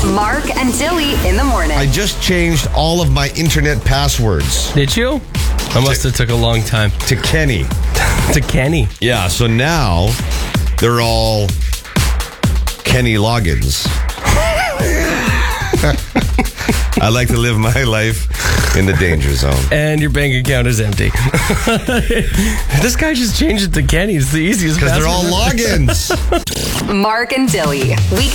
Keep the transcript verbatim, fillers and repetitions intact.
Mark and Dilly in the morning. I just changed all of my internet passwords Did you? That must have took a long time. to Kenny. To Kenny. Yeah, so now they're all Kenny logins. I like to live my life in the danger zone. And your bank account is empty. This guy just changed it to Kenny. It's the easiest Because they're all password. logins. Mark and Dilly. Week